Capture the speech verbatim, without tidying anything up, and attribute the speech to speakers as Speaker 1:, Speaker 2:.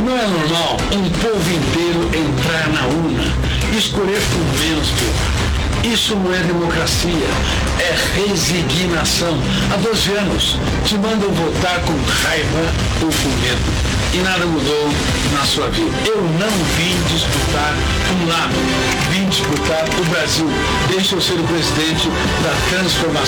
Speaker 1: Não é normal um povo inteiro entrar na urna e escolher por menos pior. Isso não é democracia, é resignação. Há doze anos te mandam votar com raiva ou com medo. E nada mudou na sua vida. Eu não vim disputar um lado, vim disputar o Brasil. Deixa eu ser o presidente da transformação.